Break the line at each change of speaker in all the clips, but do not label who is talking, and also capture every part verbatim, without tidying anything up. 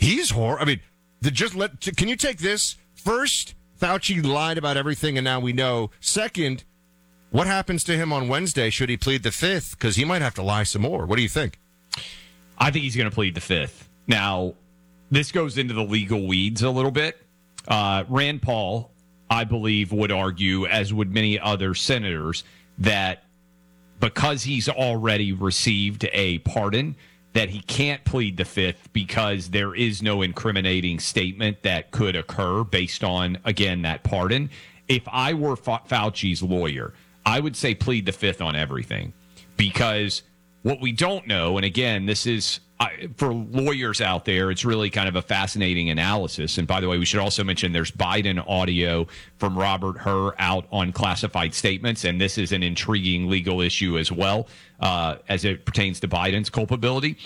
He's horrible. I mean, the just let. Can you take this? First, Fauci lied about everything, and now we know. Second, what happens to him on Wednesday should he plead the fifth? Because he might have to lie some more. What do you think?
I think he's going to plead the fifth. Now, this goes into the legal weeds a little bit. Uh, Rand Paul, I believe, would argue, as would many other senators, that because he's already received a pardon, that he can't plead the fifth because there is no incriminating statement that could occur based on, again, that pardon. If I were Fa- Fauci's lawyer, I would say plead the fifth on everything, because what we don't know, and again, this is I, for lawyers out there, it's really kind of a fascinating analysis. And by the way, we should also mention there's Biden audio from Robert Hur out on classified statements, and this is an intriguing legal issue as well uh, as it pertains to Biden's culpability.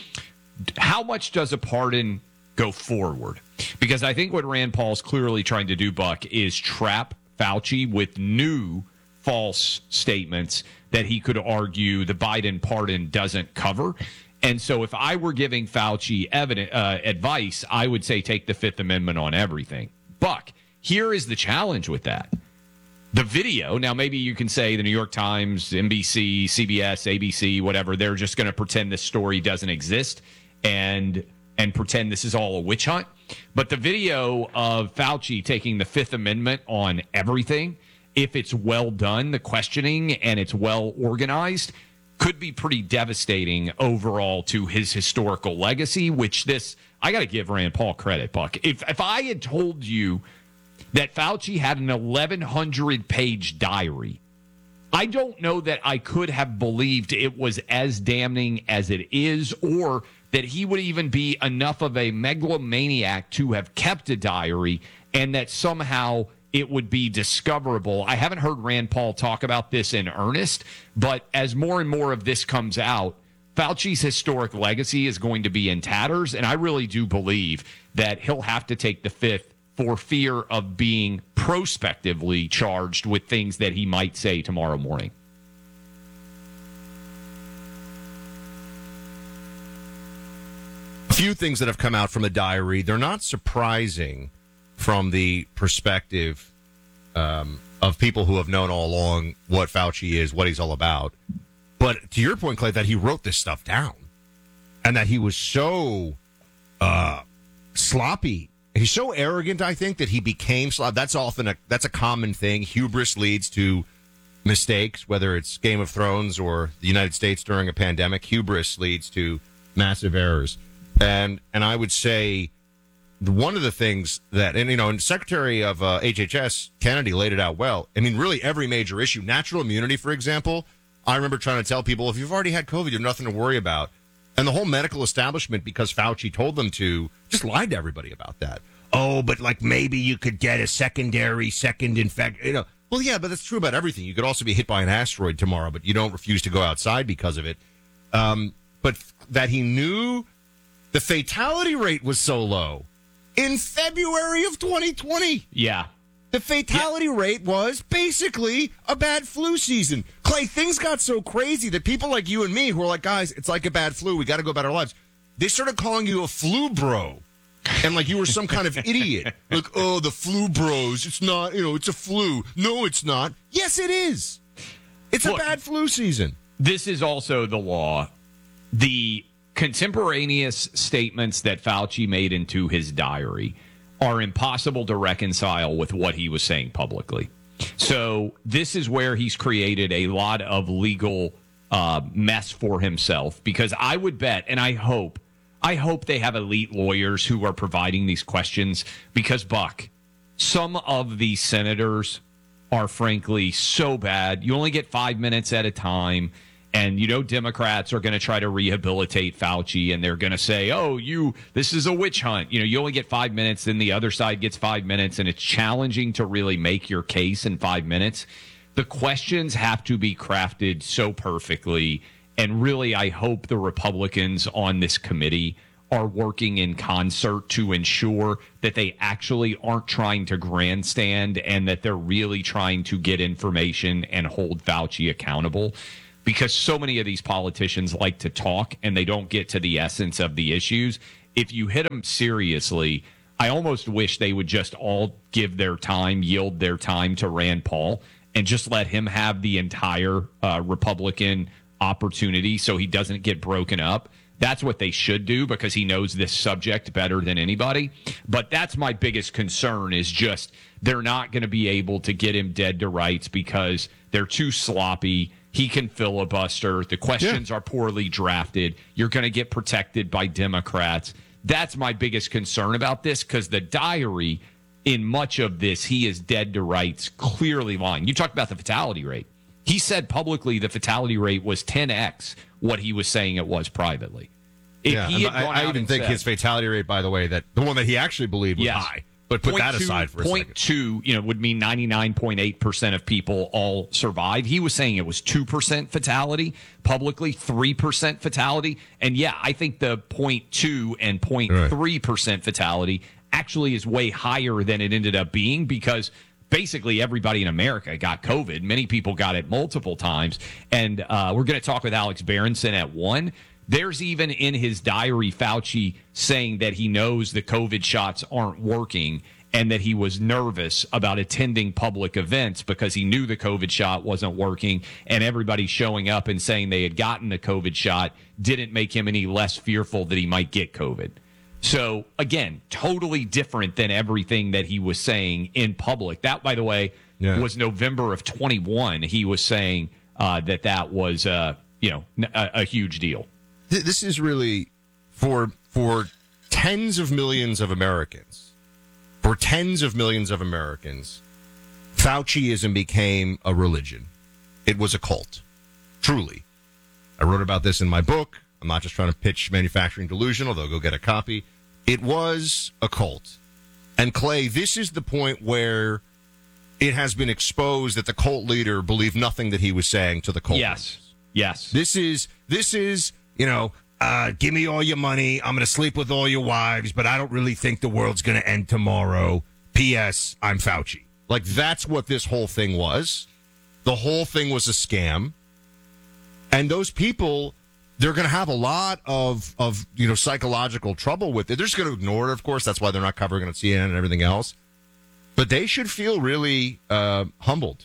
How much does a pardon go forward? Because I think what Rand Paul's clearly trying to do, Buck, is trap Fauci with new false statements that he could argue the Biden pardon doesn't cover. And so if I were giving Fauci evident, uh, advice, I would say take the Fifth Amendment on everything. Buck, here is the challenge with that. The video, now maybe you can say the New York Times, N B C, C B S, A B C, whatever, they're just going to pretend this story doesn't exist and and pretend this is all a witch hunt. But the video of Fauci taking the Fifth Amendment on everything, if it's well done, the questioning, and it's well organized, could be pretty devastating overall to his historical legacy, which this, I got to give Rand Paul credit, Buck. If if I had told you that Fauci had an eleven hundred page diary, I don't know that I could have believed it was as damning as it is, or that he would even be enough of a megalomaniac to have kept a diary, and that somehow it would be discoverable. I haven't heard Rand Paul talk about this in earnest, but as more and more of this comes out, Fauci's historic legacy is going to be in tatters, and I really do believe that he'll have to take the fifth for fear of being prospectively charged with things that he might say tomorrow morning.
A few things that have come out from the diary, they're not surprising from the perspective um, of people who have known all along what Fauci is, what he's all about. But to your point, Clay, that he wrote this stuff down and that he was so uh, sloppy. He's so arrogant, I think, that he became sloppy. That's often a, that's a common thing. Hubris leads to mistakes, whether it's Game of Thrones or the United States during a pandemic. Hubris leads to massive errors. And and I would say one of the things that, and you know, and Secretary of uh, H H S Kennedy laid it out well. I mean, really every major issue, natural immunity, for example. I remember trying to tell people, if you've already had COVID, you have nothing to worry about. And the whole medical establishment, because Fauci told them to, just lied to everybody about that. Oh, but like maybe you could get a secondary second infection. You know, well, yeah, but that's true about everything. You could also be hit by an asteroid tomorrow, but you don't refuse to go outside because of it. Um, but that he knew the fatality rate was so low in February of twenty twenty.
Yeah.
The fatality yeah. rate was basically a bad flu season. Clay, things got so crazy that people like you and me who are like, guys, it's like a bad flu. We got to go about our lives. They started calling you a flu bro. And like you were some kind of idiot. Like, oh, the flu bros. It's not, you know, it's a flu. No, it's not. Yes, it is. It's Look, a bad flu season.
This is also the law. The contemporaneous statements that Fauci made into his diary are impossible to reconcile with what he was saying publicly. So this is where he's created a lot of legal uh, mess for himself, because I would bet, and I hope, I hope they have elite lawyers who are providing these questions, because, Buck, some of these senators are frankly so bad. You only get five minutes at a time. And, you know, Democrats are going to try to rehabilitate Fauci, and they're going to say, oh, you, this is a witch hunt. You know, you only get five minutes, then the other side gets five minutes, and it's challenging to really make your case in five minutes. The questions have to be crafted so perfectly, and really, I hope the Republicans on this committee are working in concert to ensure that they actually aren't trying to grandstand and that they're really trying to get information and hold Fauci accountable. Because so many of these politicians like to talk and they don't get to the essence of the issues. if you hit them seriously, I almost wish they would just all give their time, yield their time to Rand Paul, and just let him have the entire uh, Republican opportunity so he doesn't get broken up. That's what they should do because he knows this subject better than anybody. But that's my biggest concern is just they're not going to be able to get him dead to rights because they're too sloppy. He can filibuster. The questions yeah. are poorly drafted. You're going to get protected by Democrats. That's my biggest concern about this because the diary, in much of this, he is dead to rights, clearly lying. You talked about the fatality rate. He said publicly the fatality rate was ten x what he was saying it was privately. If
yeah,
he had
I,
gone
I
out
even
and
think
said,
his fatality rate, by the way, that the one that he actually believed was
yes,
high. But put that aside for a
point
second.
two, you know, would mean ninety-nine point eight percent of people all survive. He was saying it was two percent fatality publicly, three percent fatality. And yeah, I think the point two and point three percent fatality actually is way higher than it ended up being because basically everybody in America got COVID. Many people got it multiple times. And uh, we're going to talk with Alex Berenson at one. There's even in his diary, Fauci saying that he knows the COVID shots aren't working and that he was nervous about attending public events because he knew the COVID shot wasn't working, and everybody showing up and saying they had gotten the COVID shot didn't make him any less fearful that he might get COVID. So, again, totally different than everything that he was saying in public. That, by the way, yeah. was November of twenty-one. He was saying uh, that that was, uh, you know, a, a huge deal.
This is really for for tens of millions of Americans. For tens of millions of Americans, Fauciism became a religion. It was a cult. Truly. I wrote about this in my book. I'm not just trying to pitch Manufacturing Delusion, although go get a copy. It was a cult. And Clay, this is the point where it has been exposed that the cult leader believed nothing that he was saying to the cult
Yes.
leaders.
Yes.
This is, this is, you know, uh, give me all your money. I'm going to sleep with all your wives, but I don't really think the world's going to end tomorrow. P S. I'm Fauci. Like, that's what this whole thing was. The whole thing was a scam. And those people, they're going to have a lot of, of, you know, psychological trouble with it. They're just going to ignore it, of course. That's why they're not covering it on C N N and everything else. But they should feel really uh, humbled.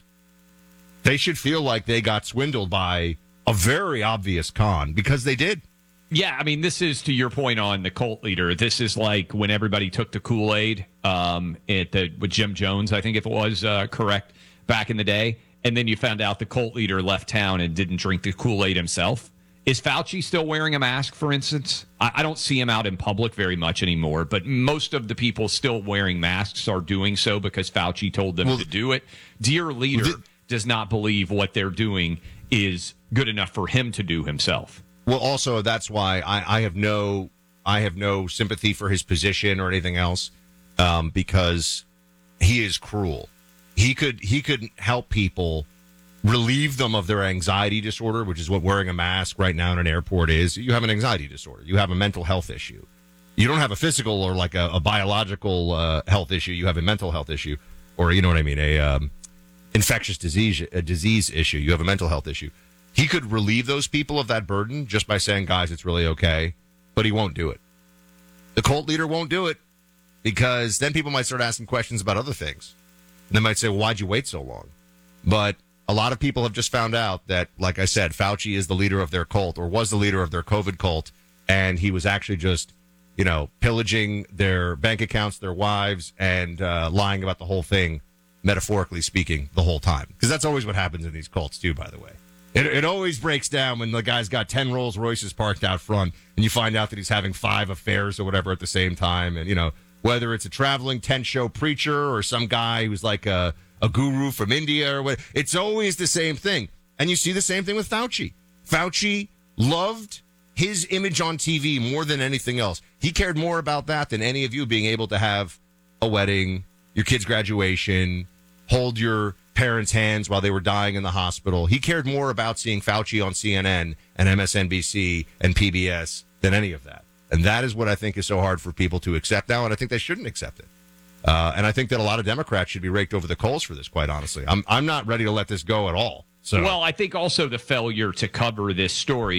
They should feel like they got swindled by a very obvious con, because they did.
Yeah, I mean, this is, to your point on the cult leader, this is like when everybody took the Kool-Aid um, at the, with Jim Jones, I think if it was uh, correct, back in the day, and then you found out the cult leader left town and didn't drink the Kool-Aid himself. Is Fauci still wearing a mask, for instance? I, I don't see him out in public very much anymore, but most of the people still wearing masks are doing so because Fauci told them well, to do it. Dear leader the, does not believe what they're doing is good enough for him to do himself.
Well, also, that's why I, I have no I have no sympathy for his position or anything else, um, because he is cruel. He could he could help people, relieve them of their anxiety disorder, which is what wearing a mask right now in an airport is. You have an anxiety disorder. You have a mental health issue. You don't have a physical or like a, a biological uh, health issue. You have a mental health issue, or you know what I mean, a um, infectious disease a disease issue. You have a mental health issue. He could relieve those people of that burden just by saying, guys, it's really okay, but he won't do it. The cult leader won't do it because then people might start asking questions about other things. And they might say, well, why'd you wait so long? But a lot of people have just found out that, like I said, Fauci is the leader of their cult, or was the leader of their COVID cult, and he was actually just, you know, pillaging their bank accounts, their wives, and uh, lying about the whole thing, metaphorically speaking, the whole time. Because that's always what happens in these cults, too, by the way. It, it always breaks down when the guy's got ten Rolls Royces parked out front, and you find out that he's having five affairs or whatever at the same time. And, you know, whether it's a traveling tent-show preacher or some guy who's like a, a guru from India or what, it's always the same thing. And you see the same thing with Fauci. Fauci loved his image on T V more than anything else. He cared more about that than any of you being able to have a wedding, your kid's graduation, hold your parents' hands while they were dying in the hospital. He cared more about seeing Fauci on C N N and M S N B C and P B S than any of that. And that is what I think is so hard for people to accept now, and I think they shouldn't accept it. Uh, and I think that a lot of Democrats should be raked over the coals for this, quite honestly. I'm I'm not ready to let this go at all. So,
well, I think also the failure to cover this story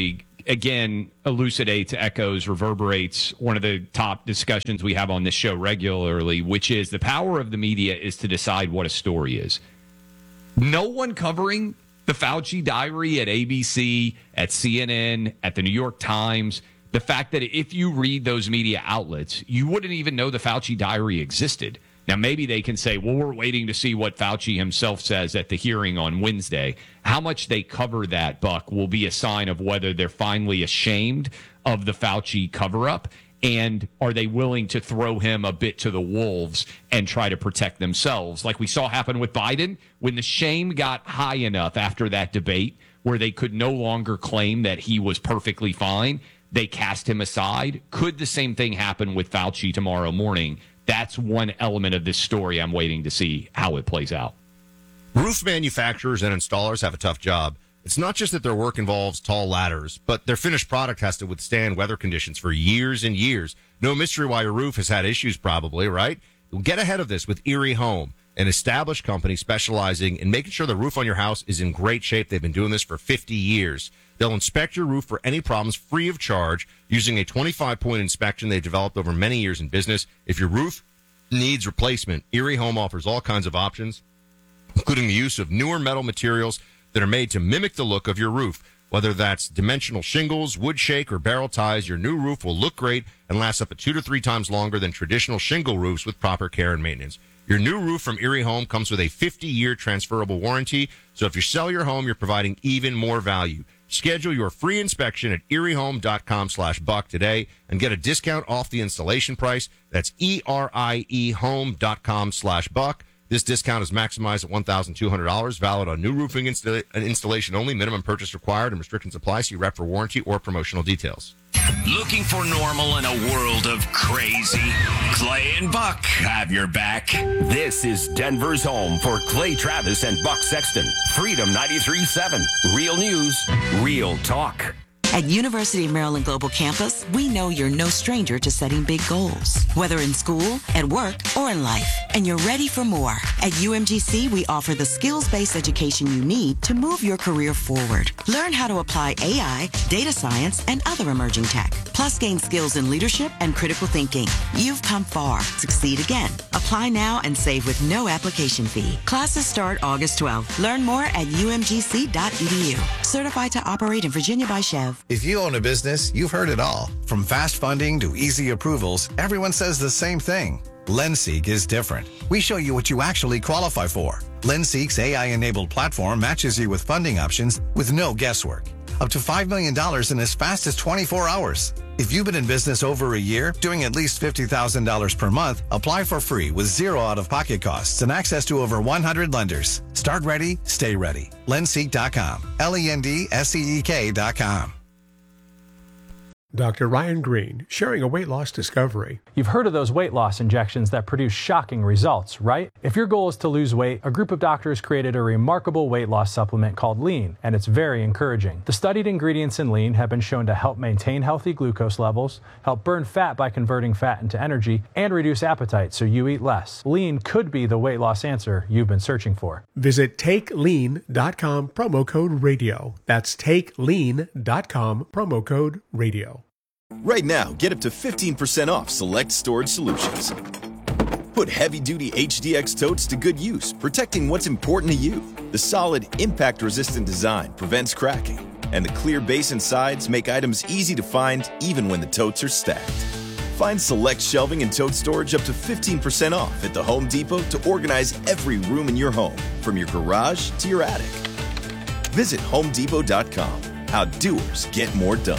again, elucidates, echoes, reverberates one of the top discussions we have on this show regularly, which is the power of the media is to decide what a story is. No one covering the Fauci diary at A B C, at C N N, at the New York Times, the fact that if you read those media outlets, you wouldn't even know the Fauci diary existed. Now, maybe they can say, well, we're waiting to see what Fauci himself says at the hearing on Wednesday. How much they cover that, Buck, will be a sign of whether they're finally ashamed of the Fauci cover-up, and are they willing to throw him a bit to the wolves and try to protect themselves, like we saw happen with Biden when the shame got high enough after that debate where they could no longer claim that he was perfectly fine. They cast him aside. Could the same thing happen with Fauci tomorrow morning? That's one element of this story I'm waiting to see how it plays out.
Roof manufacturers and installers have a tough job. It's not just that their work involves tall ladders, but their finished product has to withstand weather conditions for years and years. No mystery why your roof has had issues, probably, right? Get ahead of this with Erie Home, an established company specializing in making sure the roof on your house is in great shape. They've been doing this for fifty years. They'll inspect your roof for any problems free of charge using a twenty-five point inspection they've developed over many years in business. If your roof needs replacement, Erie Home offers all kinds of options, including the use of newer metal materials that are made to mimic the look of your roof. Whether that's dimensional shingles, wood shake, or barrel ties, your new roof will look great and last up to two to three times longer than traditional shingle roofs with proper care and maintenance. Your new roof from Erie Home comes with a fifty-year transferable warranty, so if you sell your home, you're providing even more value. Schedule your free inspection at eriehome.com slash buck today and get a discount off the installation price. That's E-R-I-E home.com slash buck. This discount is maximized at one thousand two hundred dollars, valid on new roofing installa- installation only. Minimum purchase required and restrictions apply. See rep for warranty or promotional details.
Looking for normal in a world of crazy? Clay and Buck have your back. This is Denver's home for Clay Travis and Buck Sexton. Freedom ninety-three point seven. Real news, real talk.
At University of Maryland Global Campus, we know you're no stranger to setting big goals, whether in school, at work, or in life, and you're ready for more. At U M G C, we offer the skills-based education you need to move your career forward. Learn how to apply A I, data science, and other emerging tech, plus gain skills in leadership and critical thinking. You've come far. Succeed again. Apply now and save with no application fee. Classes start August twelfth. Learn more at U M G C dot E D U. Certified to operate in Virginia by Chev.
If you own a business, you've heard it all. From fast funding to easy approvals, everyone says the same thing. LendSeek is different. We show you what you actually qualify for. LendSeek's A I-enabled platform matches you with funding options with no guesswork. Up to five million dollars in as fast as twenty-four hours. If you've been in business over a year, doing at least fifty thousand dollars per month, apply for free with zero out-of-pocket costs and access to over one hundred lenders. Start ready, stay ready. Lendseek dot com. L E N D S E E K dot com.
Doctor Ryan Green, sharing a weight loss discovery.
You've heard of those weight loss injections that produce shocking results, right? If your goal is to lose weight, a group of doctors created a remarkable weight loss supplement called Lean, and it's very encouraging. The studied ingredients in Lean have been shown to help maintain healthy glucose levels, help burn fat by converting fat into energy, and reduce appetite so you eat less. Lean could be the weight loss answer you've been searching for.
Visit take lean dot com, promo code radio. That's take lean dot com, promo code radio.
Right now, get up to fifteen percent off select storage solutions. Put heavy-duty H D X totes to good use, protecting what's important to you. The solid, impact-resistant design prevents cracking, and the clear base and sides make items easy to find even when the totes are stacked. Find select shelving and tote storage up to fifteen percent off at the Home Depot to organize every room in your home, from your garage to your attic. Visit home depot dot com. How doers get more done.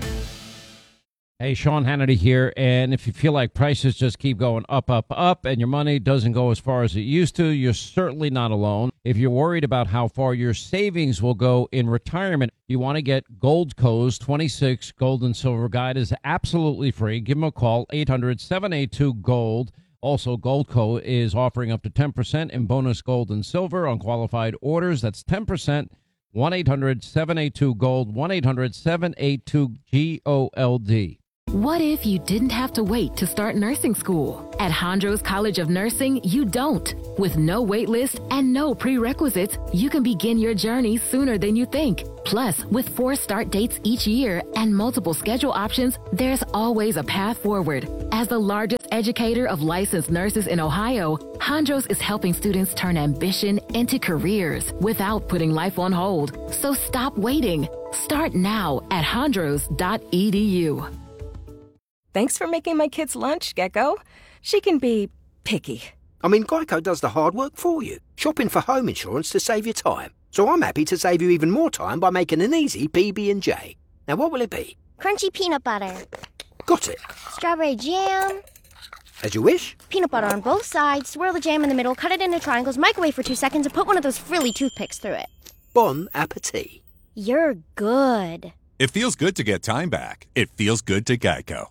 Hey, Sean Hannity here, and if you feel like prices just keep going up, up, up, and your money doesn't go as far as it used to, you're certainly not alone. If you're worried about how far your savings will go in retirement, you want to get Goldco's twenty-six Gold and Silver Guide is absolutely free. Give them a call, eight hundred, seven eight two, GOLD. Also, Goldco is offering up to ten percent in bonus gold and silver on qualified orders. That's ten percent. one eight hundred, seven eight two, GOLD, one eight hundred, seven eight two, G O L D.
What if you didn't have to wait to start nursing school? At Hondros College of Nursing, you don't. With no wait list and no prerequisites, you can begin your journey sooner than you think. Plus, with four start dates each year and multiple schedule options, there's always a path forward. As the largest educator of licensed nurses in Ohio, Hondros is helping students turn ambition into careers without putting life on hold. So stop waiting. Start now at hondros dot e d u.
Thanks for making my kids' lunch, Gecko. She can be picky.
I mean, Geico does the hard work for you. Shopping for home insurance to save you time. So I'm happy to save you even more time by making an easy P B and J. Now, what will it be?
Crunchy peanut butter.
Got it.
Strawberry jam.
As you wish.
Peanut butter on both sides, swirl the jam in the middle, cut it into triangles, microwave for two seconds, and put one of those frilly toothpicks through it.
Bon appetit.
You're good.
It feels good to get time back. It feels good to Geico.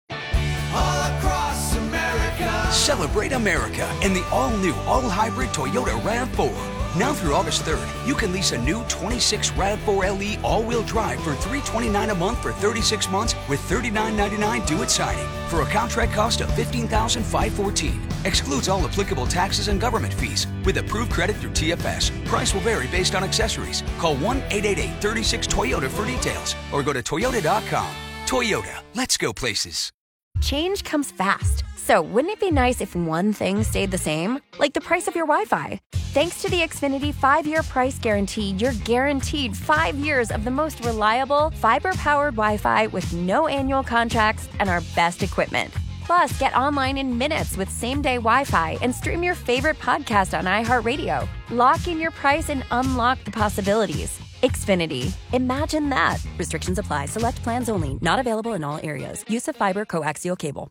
All across America.
Celebrate America in the all-new, all-hybrid Toyota RAV four. Now through August third, you can lease a new twenty-six RAV four L E all-wheel drive for three hundred twenty-nine dollars a month for thirty-six months with thirty-nine ninety-nine due at signing for a contract cost of fifteen thousand five hundred fourteen dollars. Excludes all applicable taxes and government fees with approved credit through T F S. Price will vary based on accessories. Call one eight eight eight, three six, Toyota for details or go to toyota dot com. Toyota, let's go places.
Change comes fast, so wouldn't it be nice if one thing stayed the same? Like the price of your Wi-Fi. Thanks to the Xfinity five-year price guarantee, you're guaranteed five years of the most reliable, fiber-powered Wi-Fi with no annual contracts and our best equipment. Plus, get online in minutes with same-day Wi-Fi and stream your favorite podcast on iHeartRadio. Lock in your price and unlock the possibilities. Xfinity. Imagine that. Restrictions apply. Select plans only. Not available in all areas. Use of fiber coaxial cable.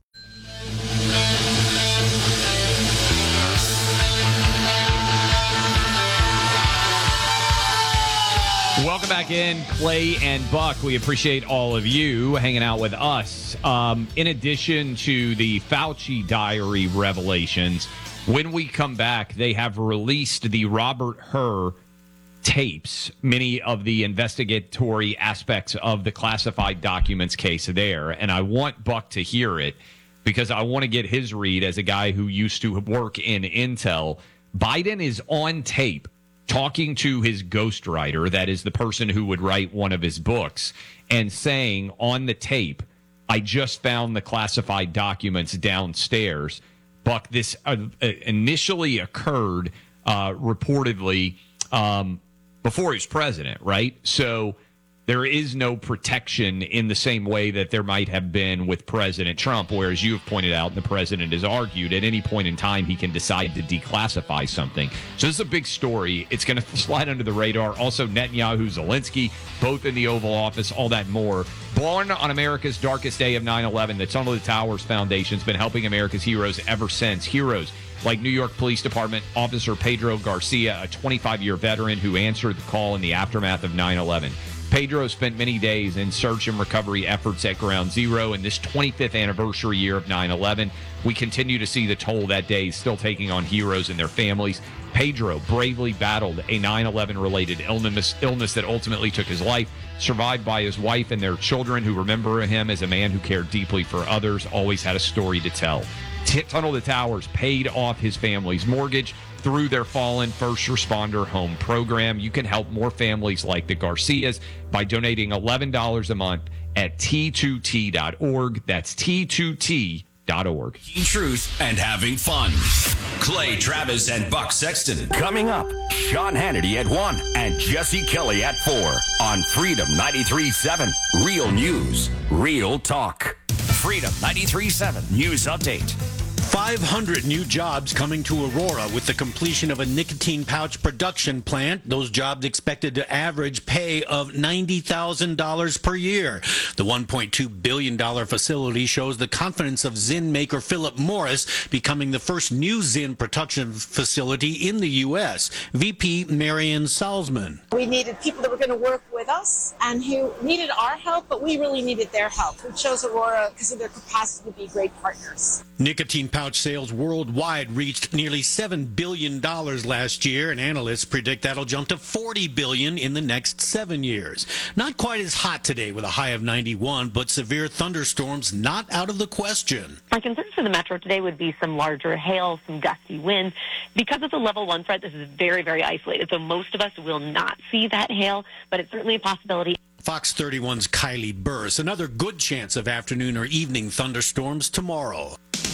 Welcome back in, Clay and Buck. We appreciate all of you hanging out with us. Um, in addition to the Fauci diary revelations, when we come back, they have released the Robert Hur tapes, many of the investigatory aspects of the classified documents case there. And I want Buck to hear it because I want to get his read as a guy who used to work in Intel. Biden is on tape talking to his ghostwriter, that is the person who would write one of his books, and saying on the tape, I just found the classified documents downstairs. Buck, this uh, initially occurred uh, reportedly um, before he was president, right? So there is no protection in the same way that there might have been with President Trump, whereas you have pointed out and the president has argued at any point in time he can decide to declassify something. So this is a big story. It's going to slide under the radar. Also, Netanyahu, Zelensky, both in the Oval Office, all that more. Born on America's darkest day of nine eleven, the Tunnel to Towers Foundation has been helping America's heroes ever since. Heroes like New York Police Department Officer Pedro Garcia, a twenty-five-year veteran who answered the call in the aftermath of nine eleven. Pedro spent many days in search and recovery efforts at Ground Zero. In this twenty-fifth anniversary year of nine eleven, we continue to see the toll that day still taking on heroes and their families. Pedro bravely battled a nine eleven-related illness, illness that ultimately took his life, survived by his wife and their children who remember him as a man who cared deeply for others, always had a story to tell. T- Tunnel to Towers paid off his family's mortgage through their Fallen First Responder Home program. You can help more families like the Garcias by donating eleven dollars a month at T two T dot org. That's T two T dot org.
Truth and having fun. Clay Travis and Buck Sexton. Coming up, Sean Hannity at one and Jesse Kelly at four on Freedom ninety-three point seven. Real news, real talk. Freedom ninety-three point seven News Update.
five hundred new jobs coming to Aurora with the completion of a nicotine pouch production plant. Those jobs expected to average pay of ninety thousand dollars per year. The one point two billion dollars facility shows the confidence of Zyn maker Philip Morris, becoming the first new Zyn production facility in the U S. V P Marian Salzman.
We needed people that were going to work with us and who needed our help, but we really needed their help. We chose Aurora because of their capacity to be great partners.
Nicotine pouch pouch sales worldwide reached nearly seven billion dollars last year, and analysts predict that'll jump to forty billion dollars in the next seven years. Not quite as hot today with a high of ninety-one, but severe thunderstorms not out of the question.
My concerns for the metro today would be some larger hail, some gusty winds. Because it's a level one threat, this is very, very isolated, so most of us will not see that hail, but it's certainly a possibility.
Fox thirty-one's Kylie Burris. Another good chance of afternoon or evening thunderstorms tomorrow.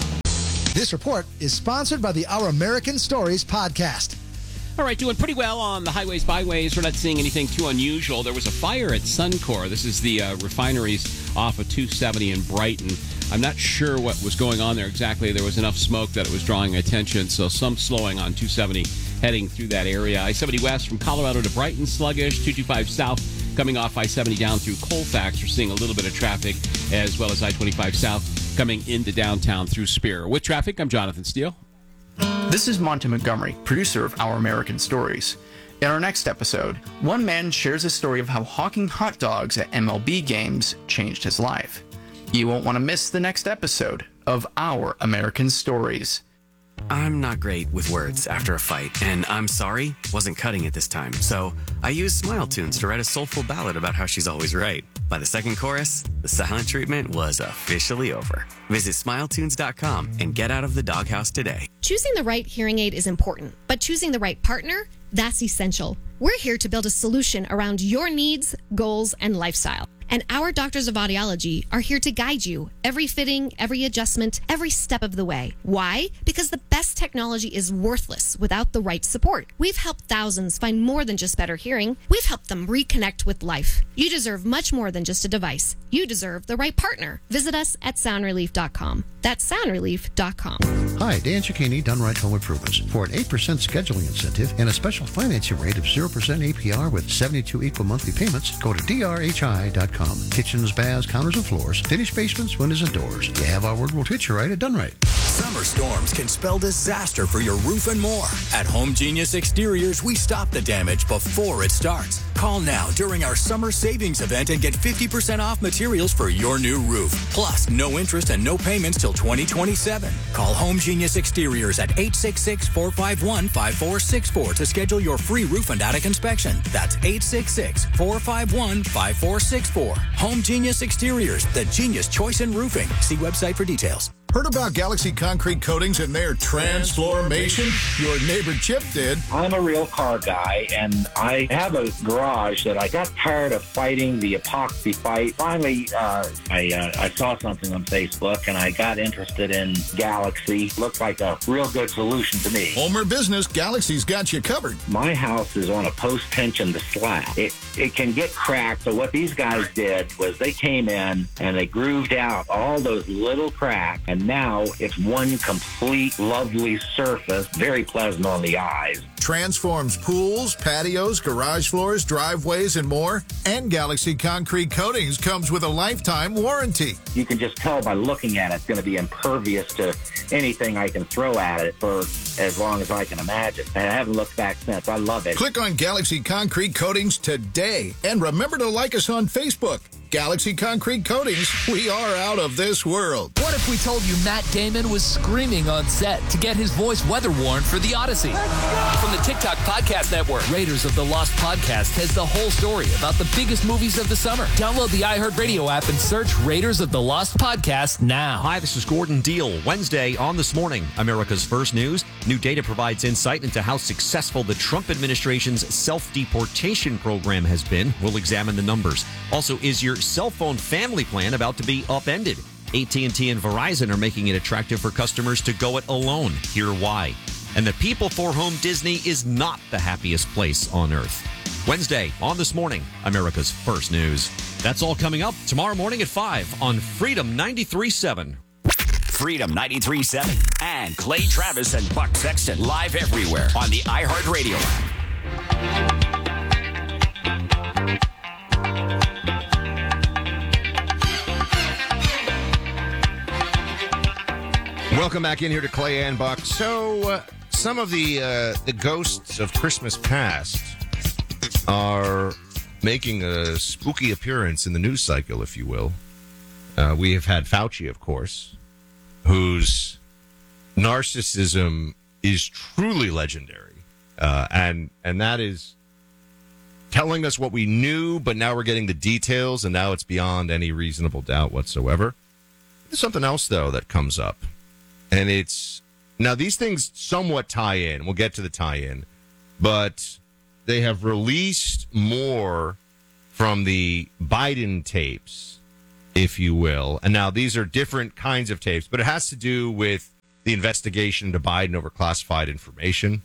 This report is sponsored by the Our American Stories podcast.
All right, doing pretty well on the highways, byways. We're not seeing anything too unusual. There was a fire at Suncor. This is the uh, refineries off of two seventy in Brighton. I'm not sure what was going on there exactly. There was enough smoke that it was drawing attention, so some slowing on two seventy heading through that area. I seventy west from Colorado to Brighton, sluggish. two twenty-five south coming off I seventy down through Colfax. We're seeing a little bit of traffic, as well as I twenty-five south coming into downtown through Spear. With traffic, I'm Jonathan Steele.
This is Monty Montgomery, producer of Our American Stories. In our next episode, one man shares a story of how hawking hot dogs at M L B games changed his life. You won't want to miss the next episode of Our American Stories.
I'm not great with words after a fight, and I'm sorry wasn't cutting it this time, so I used Smile Tunes to write a soulful ballad about how she's always right. By the second chorus, the silent treatment was officially over. Visit smile tunes dot com and get out of the doghouse today.
Choosing the right hearing aid is important, but choosing the right partner, that's essential. We're here to build a solution around your needs, goals, and lifestyle. And our doctors of audiology are here to guide you every fitting, every adjustment, every step of the way. Why? Because the best technology is worthless without the right support. We've helped thousands find more than just better hearing. We've helped them reconnect with life. You deserve much more than just a device. You deserve the right partner. Visit us at sound relief dot com. That's sound relief dot com.
Hi, Dan Cicchini, Done Right Home Improvements. For an eight percent scheduling incentive and a special financing rate of zero percent A P R with seventy-two equal monthly payments, go to D R H I dot com. Kitchens, baths, counters, and floors, finished basements, windows, and doors. You have our word, we'll treat you right at Done Right.
Summer storms can spell disaster for your roof and more. At Home Genius Exteriors, we stop the damage before it starts. Call now during our summer savings event and get fifty percent off materials for your new roof. Plus, no interest and no payments till twenty twenty-seven. Call Home Genius Exteriors at eight six six, four five one, five four six four to schedule your free roof and attic inspection. That's eight six six, four five one, five four six four. Home Genius Exteriors, the genius choice in roofing. See website for details.
Heard about Galaxy Concrete Coatings and their transformation? Your neighbor Chip did.
I'm a real car guy, and I have a garage that I got tired of fighting the epoxy fight. Finally, uh, I uh, I saw something on Facebook, and I got interested in Galaxy. Looked like a real good solution to me.
Homer Business, Galaxy's got you covered.
My house is on a post tension slab. It it can get cracked. So what these guys did was they came in and they grooved out all those little cracks, and now it's one complete lovely surface, very pleasant on the eyes.
Transforms pools, patios, garage floors, driveways, and more. And Galaxy Concrete Coatings comes with a lifetime warranty.
You can just tell by looking at it, it's going to be impervious to anything I can throw at it for as long as I can imagine. And I haven't looked back since. I love it.
Click on Galaxy Concrete Coatings today. And remember to like us on Facebook. Galaxy Concrete Coatings, we are out of this world.
What if we told you Matt Damon was screaming on set to get his voice weather-worn for The Odyssey? From the TikTok Podcast Network, Raiders of the Lost Podcast has the whole story about the biggest movies of the summer. Download the iHeartRadio app and search Raiders of the Lost Podcast now.
Hi, this is Gordon Deal. Wednesday on This Morning, America's First News. New data provides insight into how successful the Trump administration's self-deportation program has been. We'll examine the numbers. Also, is your cell phone family plan about to be upended? A T and T and Verizon are making it attractive for customers to go it alone. Hear why. And the people for whom Disney is not the happiest place on earth. Wednesday on This Morning, America's First News. That's all coming up tomorrow morning at five on Freedom ninety-three point seven.
Freedom ninety-three point seven and Clay Travis and Buck Sexton live everywhere on the iHeartRadio app.
Welcome back in here to Clay and Buck. So, uh, some of the uh, the ghosts of Christmas past are making a spooky appearance in the news cycle, if you will. Uh, we have had Fauci, of course, who's narcissism is truly legendary, uh, and and that is telling us what we knew, but now we're getting the details, and now it's beyond any reasonable doubt whatsoever. There's something else though that comes up, and it's now these things somewhat tie in. We'll get to the tie-in, but they have released more from the Biden tapes, if you will. And now these are different kinds of tapes, but it has to do with the investigation into Biden over classified information.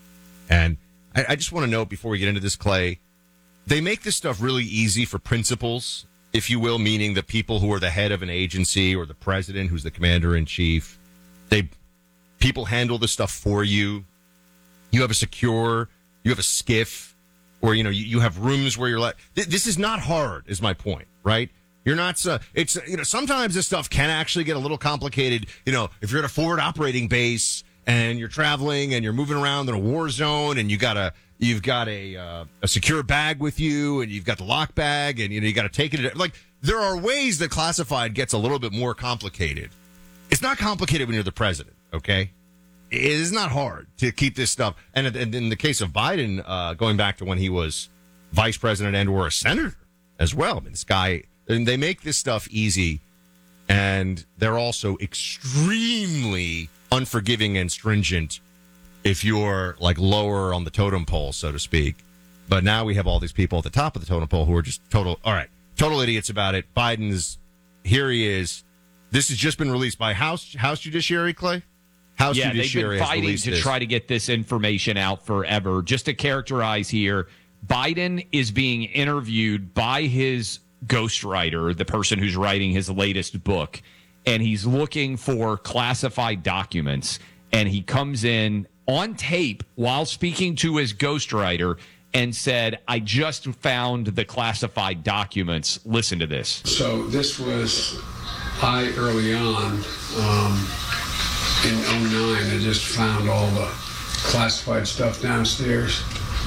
And I, I just want to note before we get into this, Clay, they make this stuff really easy for principals, if you will, meaning the people who are the head of an agency or the president who's the commander-in-chief. They people handle this stuff for you. You have a secure, you have a skiff, or, you know, you, you have rooms where you're like, th- this is not hard, is my point, right? You're not, uh, it's, you know, sometimes this stuff can actually get a little complicated. You know, if you're at a forward operating base and you're traveling and you're moving around in a war zone and you got a, you've got a, uh, a secure bag with you and you've got the lock bag and, you know, you got to take it. Like, there are ways that classified gets a little bit more complicated. It's not complicated when you're the president, okay? It is not hard to keep this stuff. And in the case of Biden, uh, going back to when he was vice president and or a senator as well, I mean, this guy, and they make this stuff easy, and they're also extremely unforgiving and stringent if you're like lower on the totem pole, so to speak. But now we have all these people at the top of the totem pole who are just total, all right, total idiots about it. Biden's, here he is. This has just been released by House House Judiciary, Clay? House
yeah,
Judiciary
they've been fighting to
this.
try to get this information out forever. Just to characterize here, Biden is being interviewed by his ghostwriter, the person who's writing his latest book, and he's looking for classified documents. And he comes in on tape while speaking to his ghostwriter and said, I just found the classified documents. Listen to this.
So this was I early on um, in oh nine. I just found all the classified stuff downstairs.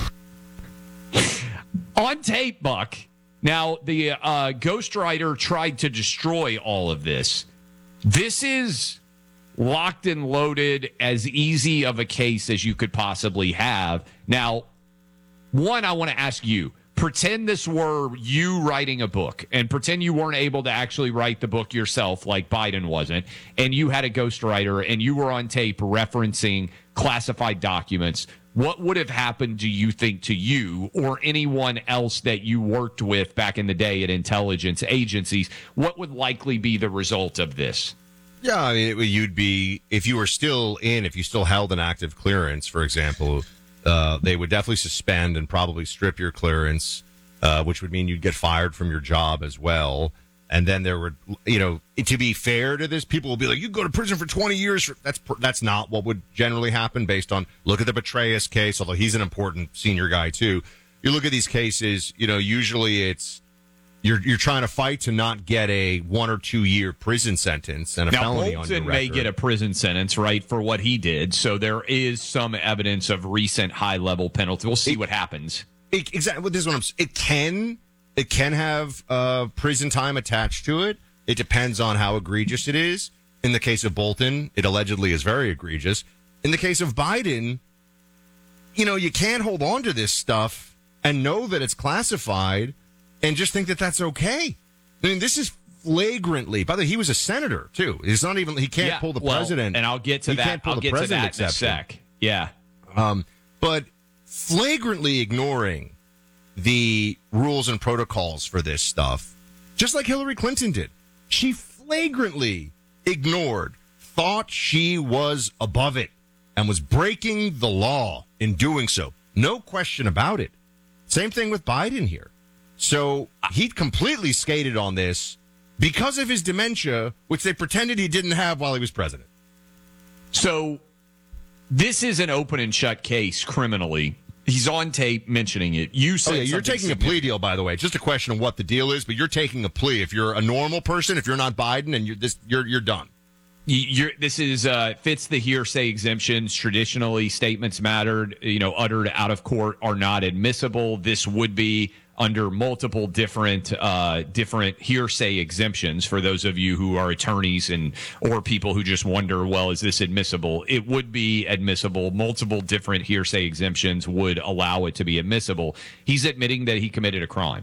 On tape, Buck. Now, the uh, ghostwriter tried to destroy all of this. This is locked and loaded, as easy of a case as you could possibly have. Now, one, I want to ask you, pretend this were you writing a book, and pretend you weren't able to actually write the book yourself like Biden wasn't, and you had a ghostwriter and you were on tape referencing classified documents. What would have happened, do you think, to you or anyone else that you worked with back in the day at intelligence agencies? What would likely be the result of this?
Yeah, I mean, it, you'd be, if you were still in, if you still held an active clearance, for example, uh, they would definitely suspend and probably strip your clearance, uh, which would mean you'd get fired from your job as well. And then there would, you know, to be fair to this, people will be like, you go to prison for twenty years. For, that's that's not what would generally happen based on, look at the Petraeus case, although he's an important senior guy too. You look at these cases, you know, usually it's, you're you're trying to fight to not get a one or two year prison sentence and a
now,
felony
Bolton
on your
may
record.
get a prison sentence, right, for what he did. So there is some evidence of recent high level penalty. We'll see it, what happens.
It, exactly. This is what I'm saying. It can. It can have uh, prison time attached to it. It depends on how egregious it is. In the case of Bolton, it allegedly is very egregious. In the case of Biden, you know, you can't hold on to this stuff and know that it's classified and just think that that's okay. I mean, this is flagrantly. By the way, he was a senator too. He's not even. He can't
yeah,
pull the
well,
president.
And I'll get to
he
that.
Can't pull
I'll
the
get to that
exception.
in a sec. Yeah.
Um, but flagrantly ignoring the rules and protocols for this stuff, just like Hillary Clinton did. She flagrantly ignored, thought she was above it, and was breaking the law in doing so. No question about it. Same thing with Biden here. So he completely skated on this because of his dementia, which they pretended he didn't have while he was president.
So this is an open and shut case criminally. He's on tape mentioning it. You said
oh, yeah, you're taking a plea deal, by the way. It's just a question of what the deal is, but you're taking a plea. If you're a normal person, if you're not Biden, and you're this, you're you're done.
You're, this is uh, fits the hearsay exemptions. Traditionally, statements mattered, you know, uttered out of court are not admissible. This would be under multiple different uh, different hearsay exemptions. For those of you who are attorneys and or people who just wonder, well, is this admissible? It would be admissible. Multiple different hearsay exemptions would allow it to be admissible. He's admitting that he committed a crime.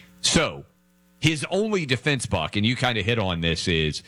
So his only defense, Buck, and you kind of hit on this, is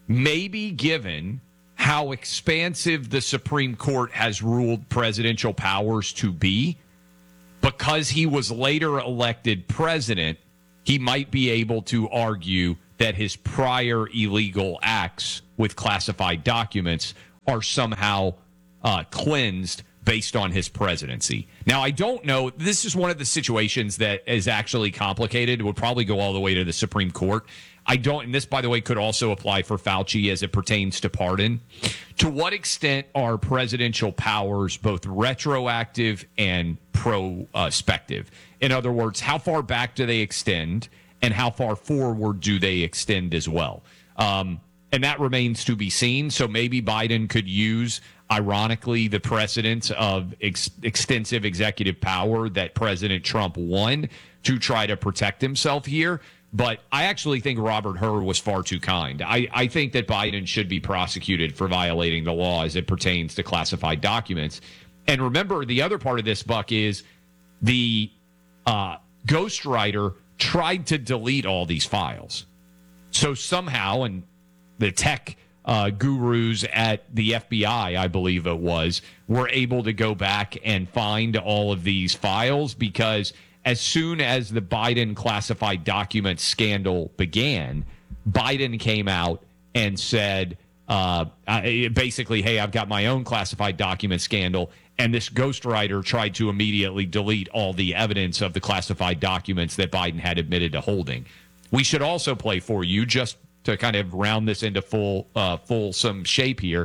maybe given how expansive the Supreme Court has ruled presidential powers to be, because he was later elected president, he might be able to argue that his prior illegal acts with classified documents are somehow uh, cleansed based on his presidency. Now, I don't know. This is one of the situations that is actually complicated. It would probably go all the way to the Supreme Court. I don't, and this, by the way, could also apply for Fauci as it pertains to pardon. To what extent are presidential powers both retroactive and prospective? In other words, how far back do they extend, and how far forward do they extend as well? Um, and that remains to be seen. So maybe Biden could use, ironically, the precedent of ex- extensive executive power that President Trump won to try to protect himself here. But I actually think Robert Hur was far too kind. I, I think that Biden should be prosecuted for violating the law as it pertains to classified documents. And remember, the other part of this, Buck, is the uh, ghostwriter tried to delete all these files. So somehow, and the tech uh, gurus at the F B I, I believe it was, were able to go back and find all of these files, because as soon as the Biden classified documents scandal began, Biden came out and said, uh, basically, hey, I've got my own classified document scandal. And this ghostwriter tried to immediately delete all the evidence of the classified documents that Biden had admitted to holding. We should also play for you, just to kind of round this into full, uh, fulsome shape here.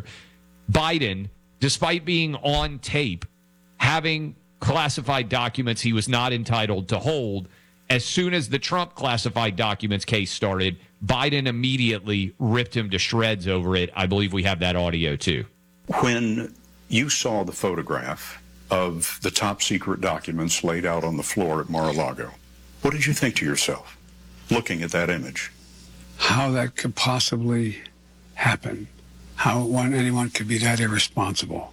Biden, despite being on tape, having classified documents he was not entitled to hold, as soon as the Trump classified documents case started, Biden immediately ripped him to shreds over it. I believe we have that audio too.
When you saw the photograph of the top secret documents laid out on the floor at Mar-a-Lago, what did you think to yourself, looking at that image?
How that could possibly happen. How one, anyone could be that irresponsible.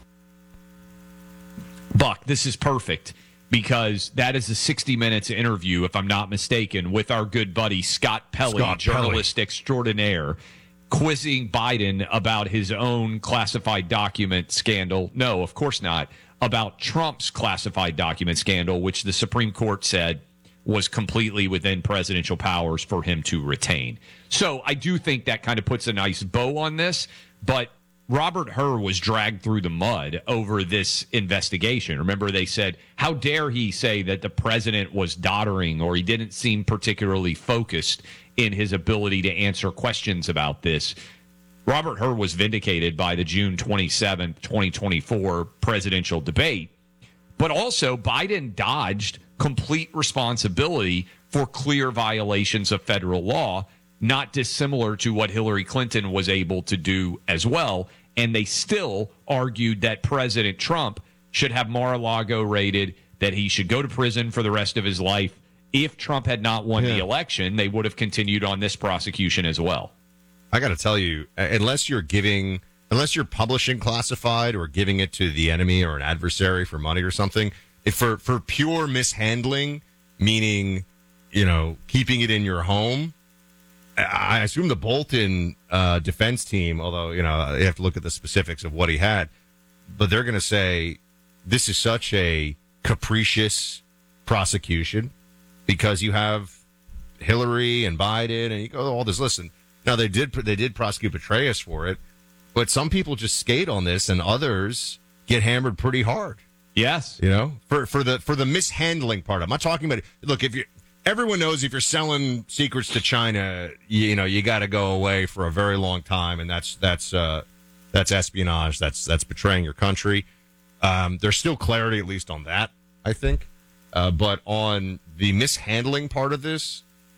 Buck, this is perfect, because that is a sixty minutes interview, if I'm not mistaken, with our good buddy Scott Pelley,
Scott
journalist
Pelley.
extraordinaire, quizzing Biden about his own classified document scandal. No, of course not. About Trump's classified document scandal, which the Supreme Court said was completely within presidential powers for him to retain. So I do think that kind of puts a nice bow on this, but Robert Hur was dragged through the mud over this investigation. Remember, they said, how dare he say that the president was doddering, or he didn't seem particularly focused in his ability to answer questions about this. Robert Hur was vindicated by the June twenty-seventh, twenty twenty-four presidential debate, but also Biden dodged complete responsibility for clear violations of federal law, not dissimilar to what Hillary Clinton was able to do as well. And they still argued that President Trump should have Mar-a-Lago raided, that he should go to prison for the rest of his life. If Trump had not won
Yeah.
the election, they would have continued on this prosecution as well.
I got to tell you, unless you're giving, unless you're publishing classified or giving it to the enemy or an adversary for money or something, if for, for pure mishandling, meaning, you know, keeping it in your home, I assume the Bolton uh, defense team, although, you know, you have to look at the specifics of what he had, but they're going to say this is such a capricious prosecution because you have Hillary and Biden and you go all this. Listen, now they did they did prosecute Petraeus for it, but some people just skate on this and others get hammered pretty hard.
Yes,
you know, for for the for the mishandling part. I'm not talking about. Look, if you everyone knows if you're selling secrets to China, you, you know you got to go away for a very long time, and that's that's uh, that's espionage. That's that's betraying your country. Um, there's still clarity, at least on that, I think. Uh, but on the mishandling part of this,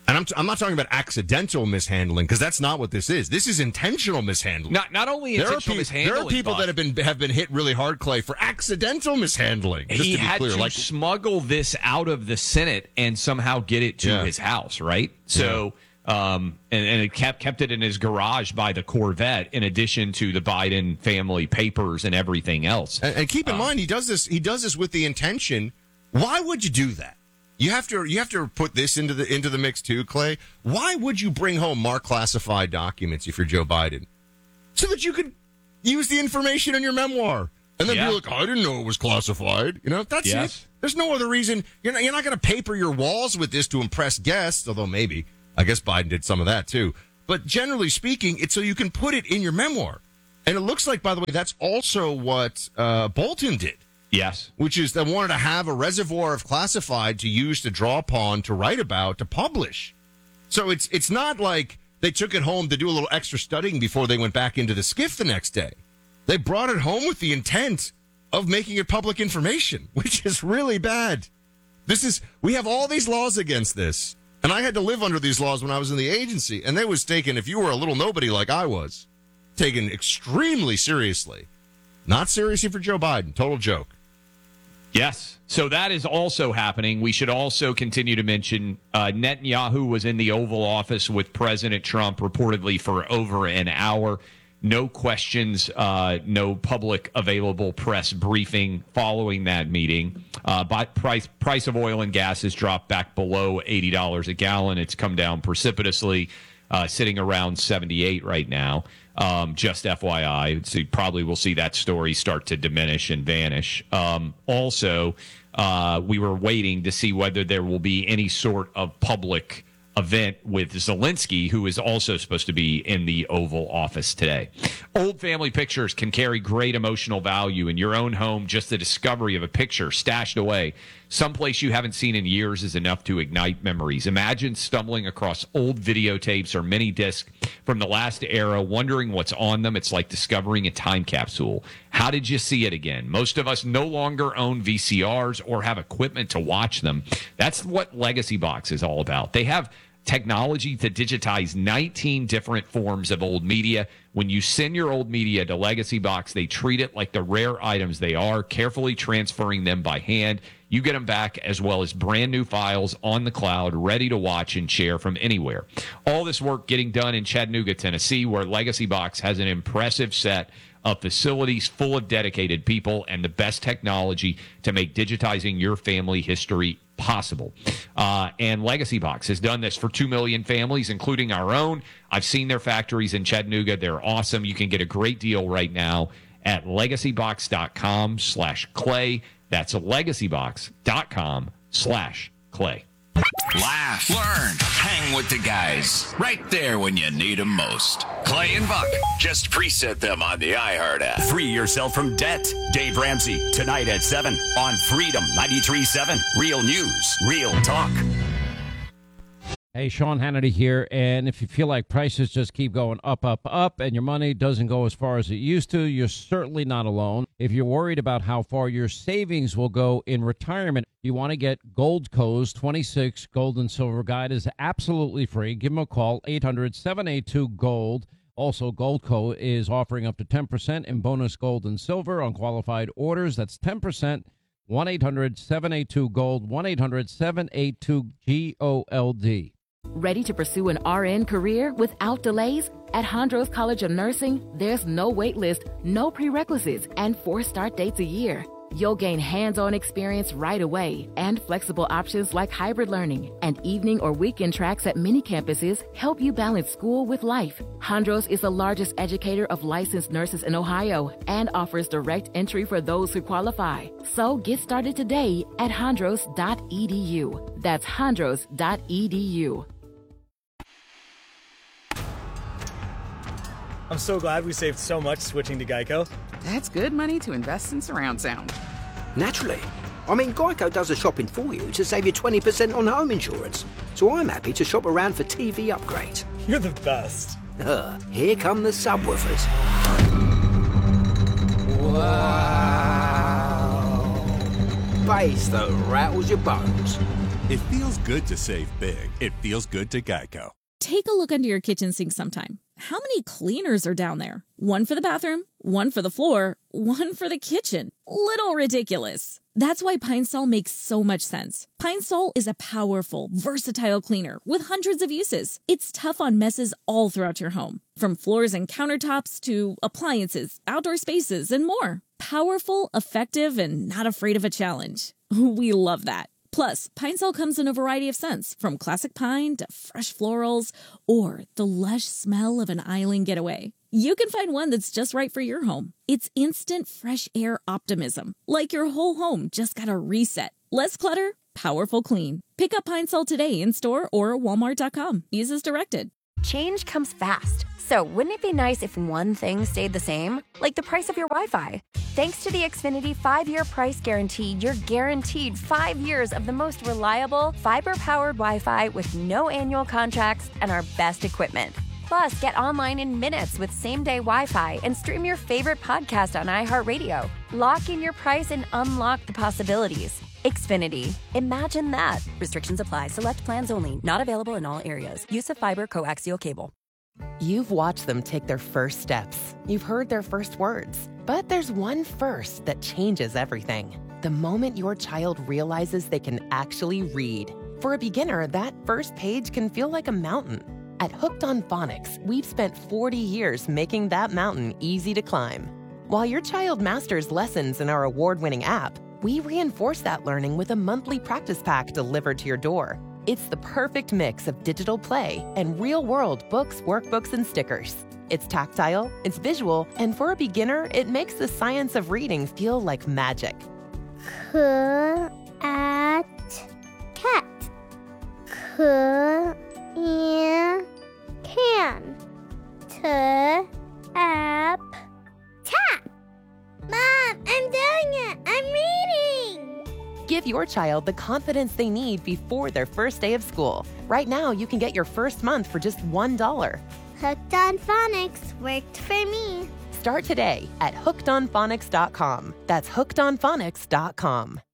And I'm, t- I'm not talking about accidental mishandling, because that's not what this is. This is intentional mishandling.
Not not only
there
intentional
are pe-
mishandling.
There are people
but
that have been have been hit really hard, Clay, for accidental mishandling. Just
he
to be
had
clear,
to
like
smuggle this out of the Senate and somehow get it to
Yeah.
his house, right? So, um, and, and it kept kept it in his garage by the Corvette, in addition to the Biden family papers and everything else.
And, and keep in
Um,
mind, he does this. He does this with the intention. Why would you do that? You have to. You have to put this into the into the mix too, Clay. Why would you bring home marked classified documents if you're Joe Biden, so that you could use the information in your memoir and then
Yeah.
be like, "I didn't know it was classified." You know, that's
Yes.
it. There's no other reason. You're not. You're not going to paper your walls with this to impress guests. Although maybe, I guess Biden did some of that too. But generally speaking, it's so you can put it in your memoir. And it looks like, by the way, that's also what uh, Bolton did.
Yes.
Which is they wanted to have a reservoir of classified to use to draw upon, to write about, to publish. So it's it's not like they took it home to do a little extra studying before they went back into the skiff the next day. They brought it home with the intent of making it public information, which is really bad. This is we have all these laws against this. And I had to live under these laws when I was in the agency. And they was taken, if you were a little nobody like I was, taken extremely seriously. Not seriously for Joe Biden. Total joke.
Yes. So that is also happening. We should also continue to mention uh, Netanyahu was in the Oval Office with President Trump reportedly for over an hour. No questions, uh, no public available press briefing following that meeting. Uh, but price price of oil and gas has dropped back below eighty dollars a gallon. It's come down precipitously, uh, sitting around seventy-eight right now. Um, just F Y I, so you probably will see that story start to diminish and vanish. Um, also, uh, we were waiting to see whether there will be any sort of public event with Zelensky, who is also supposed to be in the Oval Office today. Old family pictures can carry great emotional value. In your own home, just the discovery of a picture stashed away someplace you haven't seen in years is enough to ignite memories. Imagine stumbling across old videotapes or mini discs from the last era, wondering what's on them. It's like discovering a time capsule. How did you see it again? Most of us no longer own V C Rs or have equipment to watch them. That's what Legacy Box is all about. They have technology to digitize nineteen different forms of old media. When you send your old media to Legacy Box, they treat it like the rare items they are, carefully transferring them by hand. You get them back as well as brand new files on the cloud, ready to watch and share from anywhere. All this work getting done in Chattanooga, Tennessee, where Legacy Box has an impressive set of facilities full of dedicated people and the best technology to make digitizing your family history possible. Uh, and Legacy Box has done this for two million families, including our own. I've seen their factories in Chattanooga. They're awesome. You can get a great deal right now at legacybox.com slash clay. That's legacybox.com slash clay.
Laugh, learn, hang with the guys. Right there when you need them most. Clay and Buck. Just preset them on the iHeart app. Free yourself from debt. Dave Ramsey, tonight at seven on Freedom ninety-three point seven. Real news, real talk.
Hey, Sean Hannity here, and if you feel like prices just keep going up, up, up, and your money doesn't go as far as it used to, you're certainly not alone. If you're worried about how far your savings will go in retirement, you want to get Goldco's twenty-six Gold and Silver Guide is absolutely free. Give them a call, eight hundred, seven eight two, GOLD. Also, Goldco is offering up to ten percent in bonus gold and silver on qualified orders. That's ten percent. one eight hundred, seven eight two, GOLD, one eight hundred, seven eight two, G O L D.
Ready to pursue an R N career without delays? At Hondros College of Nursing, there's no wait list, no prerequisites, and four start dates a year. You'll gain hands-on experience right away, and flexible options like hybrid learning and evening or weekend tracks at many campuses help you balance school with life. Hondros is the largest educator of licensed nurses in Ohio and offers direct entry for those who qualify. So get started today at hondros dot e d u. That's hondros dot e d u.
I'm so glad we saved so much switching to Geico.
That's good money to invest in surround sound.
Naturally. I mean, Geico does the shopping for you to save you twenty percent on home insurance. So I'm happy to shop around for T V upgrades.
You're the best.
Uh, here come the subwoofers. Wow. Bass that rattles your bones.
It feels good to save big. It feels good to Geico.
Take a look under your kitchen sink sometime. How many cleaners are down there? One for the bathroom, one for the floor, one for the kitchen. Little ridiculous. That's why Pine Sol makes so much sense. Pine Sol is a powerful, versatile cleaner with hundreds of uses. It's tough on messes all throughout your home, from floors and countertops to appliances, outdoor spaces, and more. Powerful, effective, and not afraid of a challenge. We love that. Plus, Pine Sol comes in a variety of scents, from classic pine to fresh florals, or the lush smell of an island getaway. You can find one that's just right for your home. It's instant fresh air optimism, like your whole home just got a reset. Less clutter, powerful clean. Pick up Pine Sol today in store or walmart dot com. Use as directed.
Change comes fast. So wouldn't it be nice if one thing stayed the same? Like the price of your Wi-Fi. Thanks to the Xfinity five-year price guarantee, you're guaranteed five years of the most reliable, fiber-powered Wi-Fi with no annual contracts and our best equipment. Plus, get online in minutes with same-day Wi-Fi and stream your favorite podcast on iHeartRadio. Lock in your price and unlock the possibilities. Xfinity. Imagine that.
Restrictions apply. Select plans only. Not available in all areas. Use of fiber coaxial cable.
You've watched them take their first steps. You've heard their first words. But there's one first that changes everything. The moment your child realizes they can actually read. For a beginner, that first page can feel like a mountain. At Hooked on Phonics, we've spent forty years making that mountain easy to climb. While your child masters lessons in our award-winning app, we reinforce that learning with a monthly practice pack delivered to your door. It's the perfect mix of digital play and real-world books, workbooks, and stickers. It's tactile, it's visual, and for a beginner, it makes the science of reading feel like magic.
K at cat. K in can. T app tap. Mom, I'm doing it. I'm reading.
Give your child the confidence they need before their first day of school. Right now, you can get your first month for just one dollar.
Hooked on Phonics worked for me.
Start today at hooked on phonics dot com. That's hooked on phonics dot com.